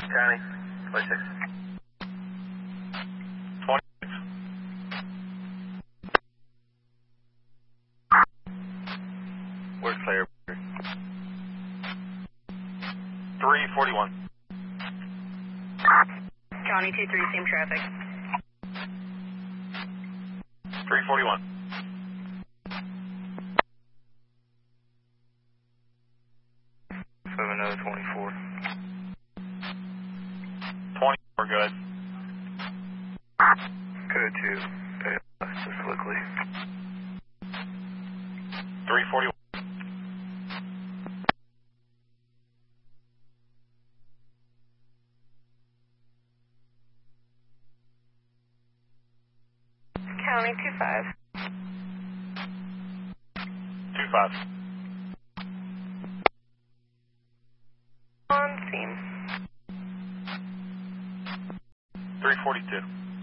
County, 26. 26. Where's Claire? 341. County 2-3, same traffic. 341. Another 24. 24, good. Good too. Just quickly. 341. County 2-5. 25. On scene. 342.